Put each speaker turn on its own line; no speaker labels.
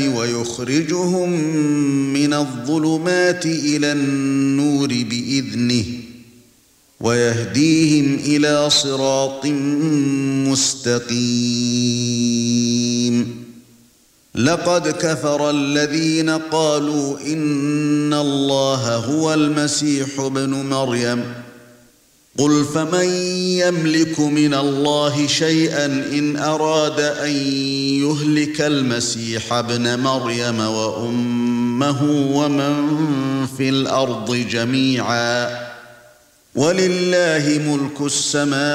ويخرجهم من الظلمات إلى النور بإذنه ويهديهم إلى صراط مستقيم. لقد كفر الذين قالوا إن الله هو المسيح ابن مريم قل فمن يملك من الله شيئا إن أراد أن يهلك المسيح ابن مريم وأمه ومن في الأرض جميعا ولله ملك السماوات